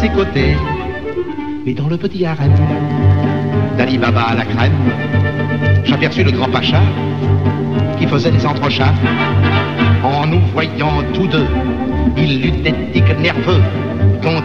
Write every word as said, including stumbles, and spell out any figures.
ses côtés. Mais dans le petit harem d'Ali Baba à la crème, j'aperçus le grand pacha qui faisait des entrechats. En nous voyant tous deux, il eut des tics nerveux